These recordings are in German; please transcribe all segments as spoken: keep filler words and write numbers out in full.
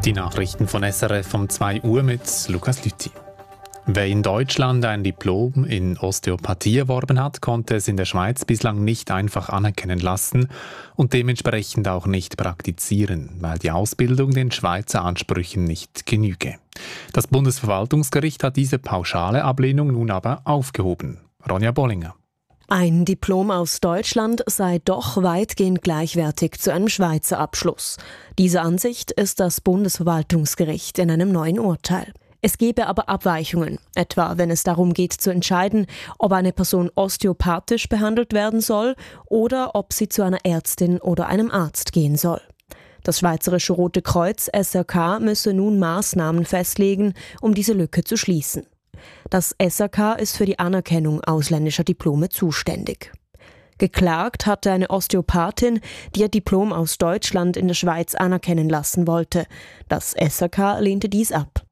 Die Nachrichten von S R F um zwei Uhr mit Lukas Lüthi. Wer in Deutschland ein Diplom in Osteopathie erworben hat, konnte es in der Schweiz bislang nicht einfach anerkennen lassen und dementsprechend auch nicht praktizieren, weil die Ausbildung den Schweizer Ansprüchen nicht genüge. Das Bundesverwaltungsgericht hat diese pauschale Ablehnung nun aber aufgehoben. Ronja Bollinger. Ein Diplom aus Deutschland sei doch weitgehend gleichwertig zu einem Schweizer Abschluss. Diese Ansicht ist das Bundesverwaltungsgericht in einem neuen Urteil. Es gebe aber Abweichungen, etwa wenn es darum geht zu entscheiden, ob eine Person osteopathisch behandelt werden soll oder ob sie zu einer Ärztin oder einem Arzt gehen soll. Das Schweizerische Rote Kreuz S R K müsse nun Maßnahmen festlegen, um diese Lücke zu schließen. Das S R K ist für die Anerkennung ausländischer Diplome zuständig. Geklagt hatte eine Osteopathin, die ihr Diplom aus Deutschland in der Schweiz anerkennen lassen wollte. Das S R K lehnte dies ab.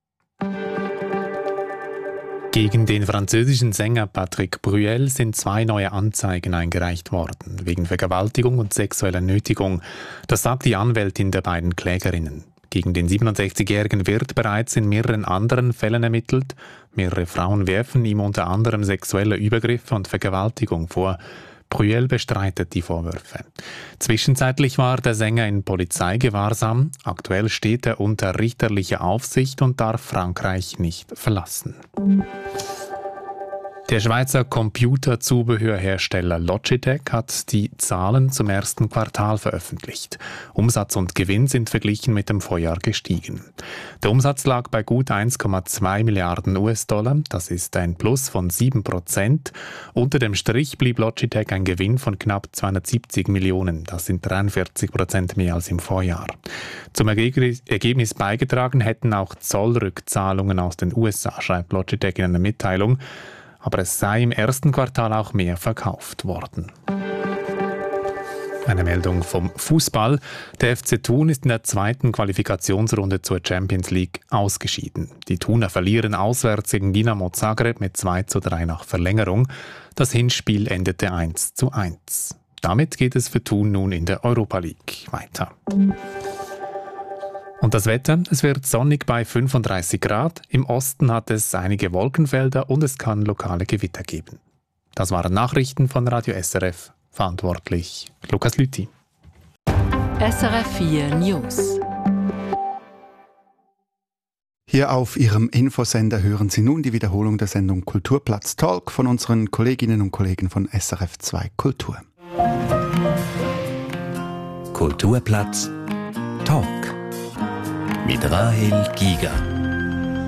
Gegen den französischen Sänger Patrick Bruel sind zwei neue Anzeigen eingereicht worden, wegen Vergewaltigung und sexueller Nötigung. Das sagt die Anwältin der beiden Klägerinnen. Gegen den siebenundsechzigjährigen wird bereits in mehreren anderen Fällen ermittelt. Mehrere Frauen werfen ihm unter anderem sexuelle Übergriffe und Vergewaltigung vor. Bruel bestreitet die Vorwürfe. Zwischenzeitlich war der Sänger in Polizeigewahrsam. Aktuell steht er unter richterlicher Aufsicht und darf Frankreich nicht verlassen. Der Schweizer Computerzubehörhersteller Logitech hat die Zahlen zum ersten Quartal veröffentlicht. Umsatz und Gewinn sind verglichen mit dem Vorjahr gestiegen. Der Umsatz lag bei gut eins Komma zwei Milliarden U S-Dollar, das ist ein Plus von sieben Prozent. Unter dem Strich blieb Logitech ein Gewinn von knapp zweihundertsiebzig Millionen, das sind dreiundvierzig Prozent mehr als im Vorjahr. Zum Ergebnis beigetragen hätten auch Zollrückzahlungen aus den U S A, schreibt Logitech in einer Mitteilung. Aber es sei im ersten Quartal auch mehr verkauft worden. Eine Meldung vom Fußball. Der F C Thun ist in der zweiten Qualifikationsrunde zur Champions League ausgeschieden. Die Thuner verlieren auswärts gegen Dinamo Zagreb mit zwei zu drei nach Verlängerung. Das Hinspiel endete eins zu eins. Damit geht es für Thun nun in der Europa League weiter. Und das Wetter, es wird sonnig bei fünfunddreißig Grad, im Osten hat es einige Wolkenfelder und es kann lokale Gewitter geben. Das waren Nachrichten von Radio S R F, verantwortlich Lukas Lüthi. S R F vier News. Hier auf Ihrem Infosender hören Sie nun die Wiederholung der Sendung Kulturplatz Talk von unseren Kolleginnen und Kollegen von S R F zwei Kultur. Kulturplatz Talk mit Rahel Giger.